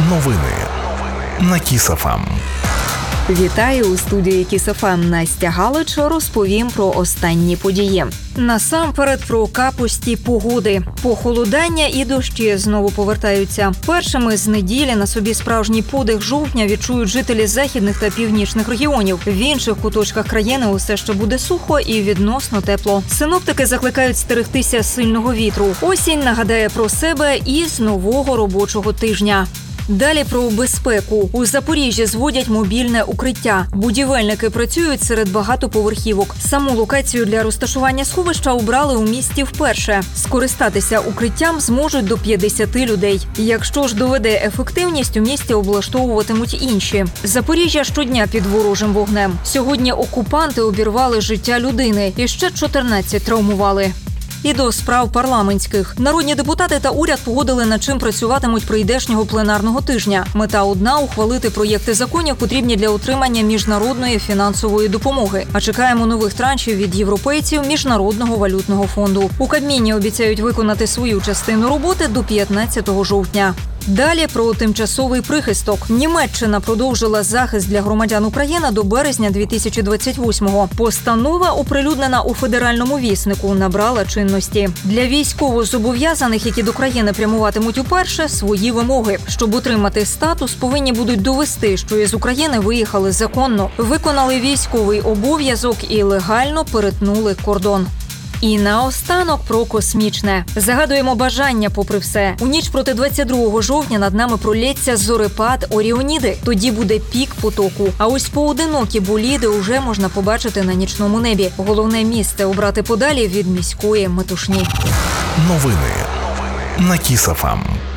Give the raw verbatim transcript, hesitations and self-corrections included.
Новини на Кіс-еф-ем. Вітаю у студії Кіс-еф-ем. Настя Галич розповім про останні події. Насамперед про капусті погоди. Похолодання і дощі знову повертаються. Першими з неділі на собі справжній подих жовтня відчують жителі західних та північних регіонів. В інших куточках країни усе ще буде сухо і відносно тепло. Синоптики закликають стерегтися сильного вітру. Осінь нагадає про себе і з нового робочого тижня. Далі про безпеку. У Запоріжжі зводять мобільне укриття. Будівельники працюють серед багатоповерхівок. Саму локацію для розташування сховища обрали у місті вперше. Скористатися укриттям зможуть до п'ятдесят людей. Якщо ж доведе ефективність, у місті облаштовуватимуть інші. Запоріжжя щодня під ворожим вогнем. Сьогодні окупанти обірвали життя людини і ще чотирнадцять травмували. І до справ парламентських. Народні депутати та уряд погодили, над чим працюватимуть прийдешнього пленарного тижня. Мета одна – ухвалити проєкти законів, потрібні для отримання міжнародної фінансової допомоги. А чекаємо нових траншів від європейців Міжнародного валютного фонду. У Кабміні обіцяють виконати свою частину роботи до п'ятнадцятого жовтня. Далі про тимчасовий прихисток. Німеччина продовжила захист для громадян України до березня дві тисячі двадцять восьмого. Постанова, оприлюднена у Федеральному віснику, набрала чинності. Для військовозобов'язаних, які до країни прямуватимуть уперше, свої вимоги. Щоб отримати статус, повинні будуть довести, що із України виїхали законно, виконали військовий обов'язок і легально перетнули кордон. І наостанок про космічне. Загадуємо бажання попри все. У ніч проти двадцять другого жовтня над нами пролється зорепад Оріоніди. Тоді буде пік потоку. А ось поодинокі боліди уже можна побачити на нічному небі. Головне місце обрати подалі від міської метушні. Новини на Кіс-еф-ем.